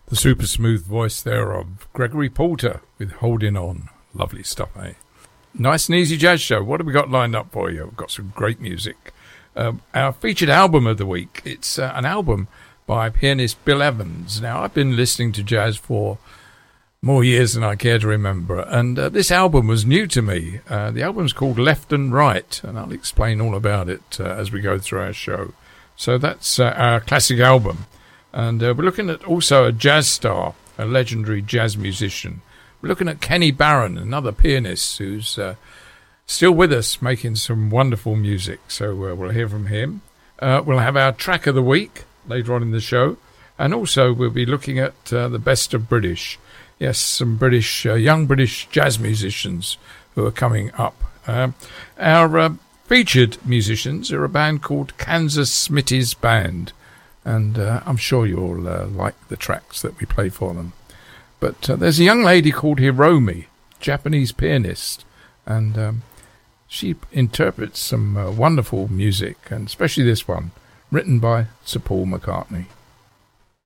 The super smooth voice there of Gregory Porter with Holding On. Lovely stuff, eh? Nice and easy jazz show. What have we got lined up for you? We've got some great music. Our featured album of the week. It's an album by pianist Bill Evans. Now, I've been listening to jazz for more years than I care to remember, and this album was new to me. The album's called Left and Right, and I'll explain all about it as we go through our show. So that's our classic album. And we're looking at also a jazz star, a legendary jazz musician. We're looking at Kenny Barron, another pianist who's still with us, making some wonderful music. So we'll hear from him. We'll have our track of the week later on in the show. And also we'll be looking at the best of British. Yes, some British, young British jazz musicians who are coming up. Our featured musicians are a band called Kansas Smitty's Band. And I'm sure you'll like the tracks that we play for them. But there's a young lady called Hiromi, Japanese pianist, and she interprets some wonderful music, and especially this one, written by Sir Paul McCartney.